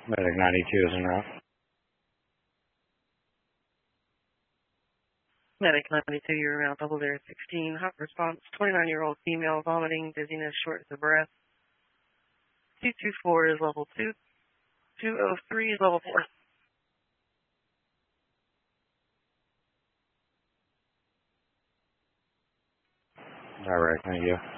Medic 92 is en route. Medic 92, you're around Double Dare 16. Hot response, 29-year-old female, vomiting, dizziness, shortness of breath. 224 is level 2. 203 is level 4. All right, thank you.